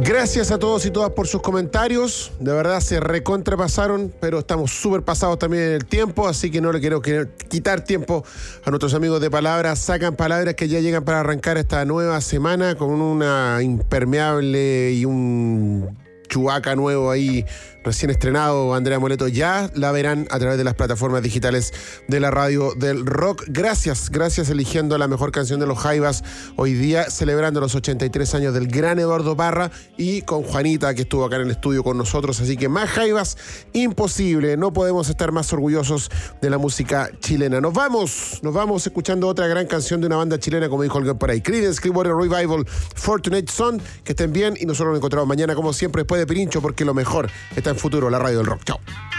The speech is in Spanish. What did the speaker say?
Gracias a todos y todas por sus comentarios. De verdad se recontrapasaron, pero estamos súper pasados también en el tiempo, así que no le quiero quitar tiempo a nuestros amigos de Palabras. Sacan Palabras, que ya llegan para arrancar esta nueva semana con una impermeable y un Chewbacca nuevo ahí, recién estrenado. Andrea Moleto, ya la verán a través de las plataformas digitales de la radio del rock. Gracias eligiendo la mejor canción de los Jaivas hoy día, celebrando los 83 años del gran Eduardo Parra, y con Juanita, que estuvo acá en el estudio con nosotros. Así que más Jaivas imposible. No podemos estar más orgullosos de la música chilena. Nos vamos escuchando otra gran canción de una banda chilena, como dijo alguien por ahí, Creedence Clearwater Revival, Fortunate Son. Que estén bien y nosotros nos encontramos mañana como siempre después de Pirincho, porque lo mejor está en Futuro, la radio del rock. Chao.